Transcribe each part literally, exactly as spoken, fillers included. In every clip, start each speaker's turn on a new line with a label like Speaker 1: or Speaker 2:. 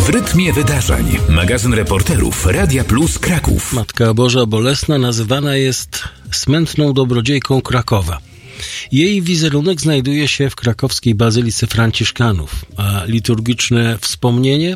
Speaker 1: W rytmie wydarzeń. Magazyn reporterów Radia Plus Kraków.
Speaker 2: Matka Boża Bolesna nazywana jest smętną dobrodziejką Krakowa. Jej wizerunek znajduje się w krakowskiej Bazylice Franciszkanów, a liturgiczne wspomnienie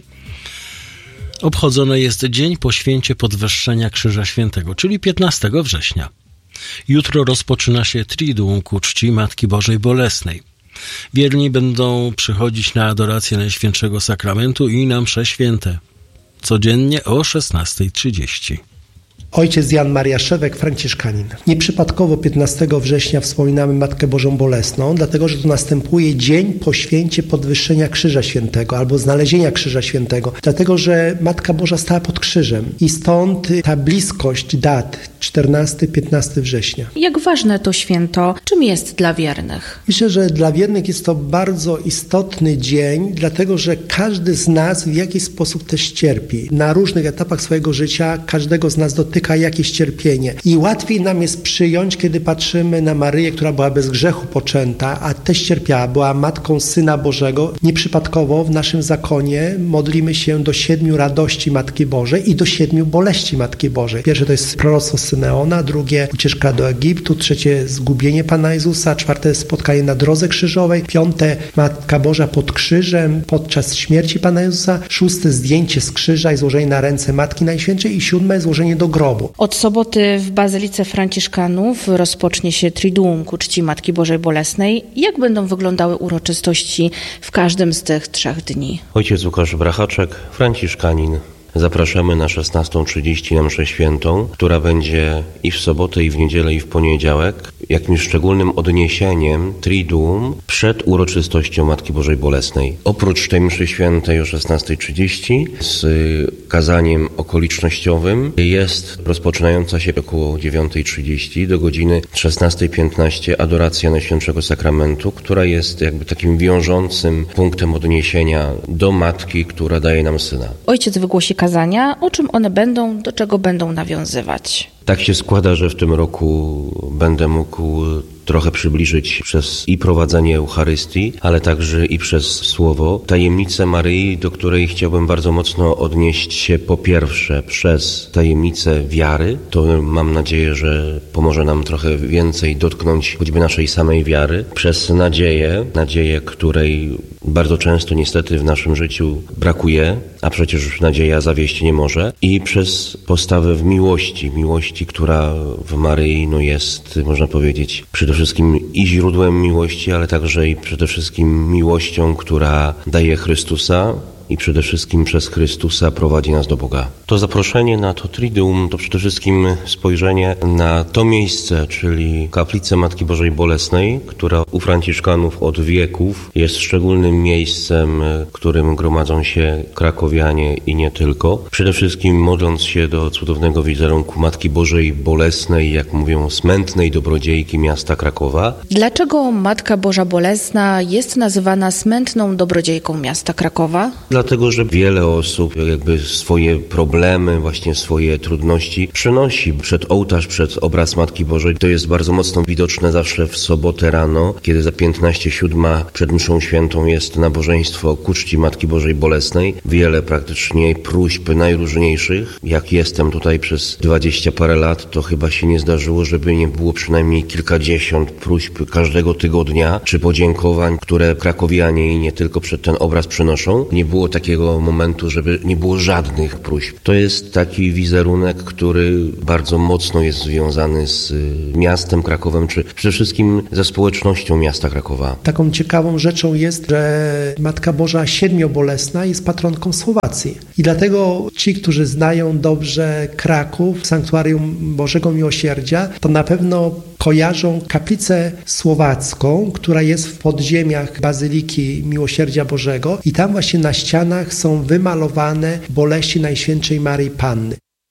Speaker 2: obchodzone jest dzień po święcie Podwyższenia Krzyża Świętego, czyli piętnastego września. Jutro rozpoczyna się Triduum ku czci Matki Bożej Bolesnej. Wierni będą przychodzić na adorację Najświętszego Sakramentu i na msze święte. Codziennie o szesnasta trzydzieści.
Speaker 3: Ojciec Jan Maria Szewek, franciszkanin. Nieprzypadkowo piętnastego września wspominamy Matkę Bożą Bolesną, dlatego że to następuje dzień po święcie Podwyższenia Krzyża Świętego albo Znalezienia Krzyża Świętego, dlatego że Matka Boża stała pod krzyżem i stąd ta bliskość dat czternastego piętnastego września.
Speaker 4: Jak ważne to święto? Czym jest dla wiernych?
Speaker 3: Myślę, że dla wiernych jest to bardzo istotny dzień, dlatego że każdy z nas w jakiś sposób też cierpi. Na różnych etapach swojego życia każdego z nas dotyka jakieś cierpienie. I łatwiej nam jest przyjąć, kiedy patrzymy na Maryję, która była bez grzechu poczęta, a też cierpiała, była matką Syna Bożego. Nieprzypadkowo w naszym zakonie modlimy się do siedmiu radości Matki Bożej i do siedmiu boleści Matki Bożej. Pierwsze to jest proroctwo Symeona, drugie ucieczka do Egiptu, trzecie zgubienie Pana Jezusa, czwarte spotkanie na drodze krzyżowej, piąte Matka Boża pod krzyżem podczas śmierci Pana Jezusa, szóste zdjęcie z krzyża i złożenie na ręce Matki Najświętszej i siódme złożenie do grobu.
Speaker 4: Od soboty w Bazylice Franciszkanów rozpocznie się Triduum ku czci Matki Bożej Bolesnej. Jak będą wyglądały uroczystości w każdym z tych trzech dni?
Speaker 5: Ojciec Łukasz Brachaczek, franciszkanin. Zapraszamy na szesnastą trzydzieści na mszę świętą, która będzie i w sobotę, i w niedzielę, i w poniedziałek. Jakimś szczególnym odniesieniem Triduum przed uroczystością Matki Bożej Bolesnej. Oprócz tej mszy świętej o szesnasta trzydzieści z kazaniem okolicznościowym jest rozpoczynająca się około dziewiąta trzydzieści do godziny szesnasta piętnaście adoracja Najświętszego Sakramentu, która jest jakby takim wiążącym punktem odniesienia do Matki, która daje nam Syna.
Speaker 4: Ojciec wygłosi kazania, o czym one będą, do czego będą nawiązywać.
Speaker 5: Tak się składa, że w tym roku będę mógł trochę przybliżyć przez i prowadzenie Eucharystii, ale także i przez Słowo tajemnicę Maryi, do której chciałbym bardzo mocno odnieść się po pierwsze przez tajemnicę wiary. To mam nadzieję, że pomoże nam trochę więcej dotknąć choćby naszej samej wiary. Przez nadzieję, nadzieję, której bardzo często niestety w naszym życiu brakuje, a przecież nadzieja zawieść nie może. I przez postawę w miłości, miłości, która w Maryi no jest, można powiedzieć, przede wszystkim i źródłem miłości, ale także i przede wszystkim miłością, która daje Chrystusa i przede wszystkim przez Chrystusa prowadzi nas do Boga. To zaproszenie na to Triduum to przede wszystkim spojrzenie na to miejsce, czyli kaplicę Matki Bożej Bolesnej, która u franciszkanów od wieków jest szczególnym miejscem, w którym gromadzą się krakowianie i nie tylko. Przede wszystkim modląc się do cudownego wizerunku Matki Bożej Bolesnej, jak mówią, smętnej dobrodziejki miasta Krakowa.
Speaker 4: Dlaczego Matka Boża Bolesna jest nazywana smętną dobrodziejką miasta Krakowa?
Speaker 5: Dlatego, że wiele osób jakby swoje problemy, właśnie swoje trudności przynosi przed ołtarz, przed obraz Matki Bożej. To jest bardzo mocno widoczne zawsze w sobotę rano, kiedy za piętnaście siódma przed mszą świętą jest nabożeństwo ku czci Matki Bożej Bolesnej. Wiele praktycznie próśb najróżniejszych. Jak jestem tutaj przez dwadzieścia parę lat, to chyba się nie zdarzyło, żeby nie było przynajmniej kilkadziesiąt próśb każdego tygodnia, czy podziękowań, które krakowianie i nie tylko przed ten obraz przynoszą. Nie było takiego momentu, żeby nie było żadnych próśb. To jest taki wizerunek, który bardzo mocno jest związany z miastem Krakowem, czy przede wszystkim ze społecznością miasta Krakowa.
Speaker 3: Taką ciekawą rzeczą jest, że Matka Boża Siedmiobolesna jest patronką Słowacji. I dlatego ci, którzy znają dobrze Kraków, Sanktuarium Bożego Miłosierdzia, to na pewno kojarzą kaplicę słowacką, która jest w podziemiach Bazyliki Miłosierdzia Bożego i tam właśnie na ścianach są wymalowane boleści Najświętszej Maryi Panny.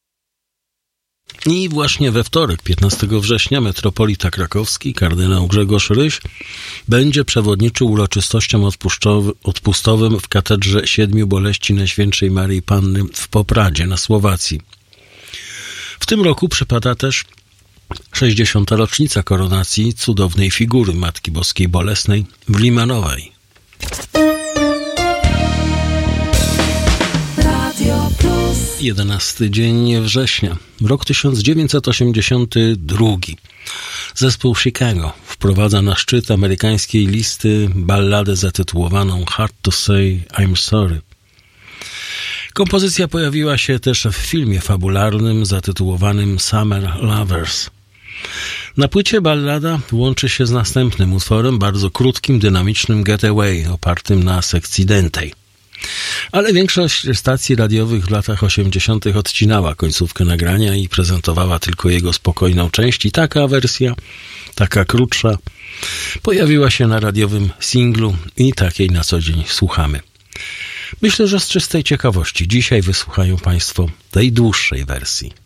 Speaker 2: I właśnie we wtorek, piętnastego września, metropolita krakowski, kardynał Grzegorz Ryś, będzie przewodniczył uroczystościom odpustowym w katedrze Siedmiu Boleści Najświętszej Maryi Panny w Popradzie na Słowacji. W tym roku przypada też sześćdziesiąta rocznica koronacji cudownej figury Matki Boskiej Bolesnej w Limanowej. jedenasty dzień września, rok tysiąc dziewięćset osiemdziesiąty drugi. Zespół Chicago wprowadza na szczyt amerykańskiej listy balladę zatytułowaną Hard to Say I'm Sorry. Kompozycja pojawiła się też w filmie fabularnym zatytułowanym Summer Lovers. Na płycie ballada łączy się z następnym utworem, bardzo krótkim, dynamicznym Getaway, opartym na sekcji dętej. Ale większość stacji radiowych w latach osiemdziesiątych odcinała końcówkę nagrania i prezentowała tylko jego spokojną część i taka wersja, taka krótsza, pojawiła się na radiowym singlu i takiej na co dzień słuchamy. Myślę, że z czystej ciekawości dzisiaj wysłuchają Państwo tej dłuższej wersji.